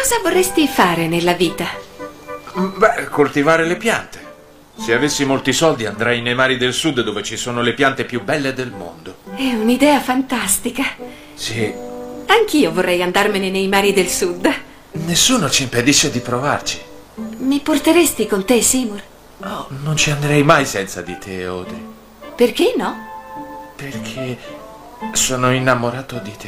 Cosa vorresti fare nella vita? Beh, coltivare le piante. Se avessi molti soldi andrei nei mari del sud dove ci sono le piante più belle del mondo. È un'idea fantastica. Sì, Anch'io vorrei andarmene nei mari del sud. nessuno ci impedisce di provarci. Mi porteresti con te, Seymour? Oh, non ci andrei mai senza di te, Audrey. Perché no? Perché sono innamorato di te.